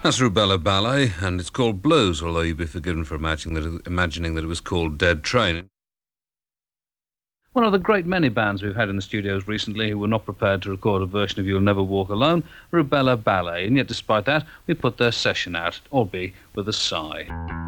That's Rubella Ballet, and it's called Blues, although you'd be forgiven for imagining that it was called Dead Train. One of the great many bands we've had in the studios recently who were not prepared to record a version of You'll Never Walk Alone, Rubella Ballet, and yet despite that, we put their session out, albeit with a sigh.